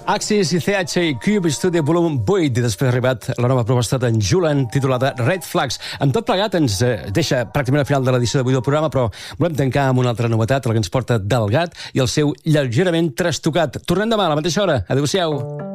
Axis i CH i Cube Studio volum 8 i després ha arribat la nova proposta d'en Julen titulada Red Flags. Amb tot plegat ens deixa pràcticament al final de l'edició d'avui del programa, però volem tancar amb una altra novetat, la que ens porta Delgat i el seu lleugerament trastocat. Tornem demà a la mateixa hora. Adéu-siau.